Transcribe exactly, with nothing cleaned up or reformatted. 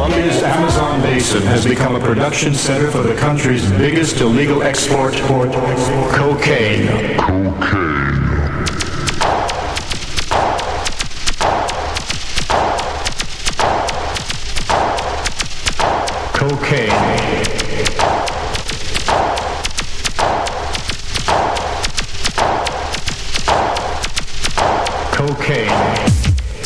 Colombia's Amazon basin has become a production center for the country's biggest illegal export, cocaine. Cocaine. Cocaine